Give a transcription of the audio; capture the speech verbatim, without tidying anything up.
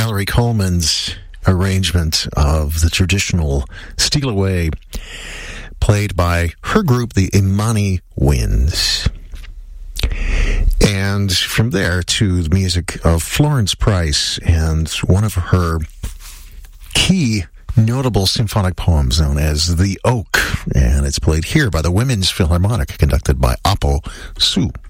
Valerie Coleman's arrangement of the traditional Steal Away, played by her group, the Imani Winds. And from there to the music of Florence Price and one of her key notable symphonic poems known as The Oak. And it's played here by the Women's Philharmonic, conducted by Apo Su.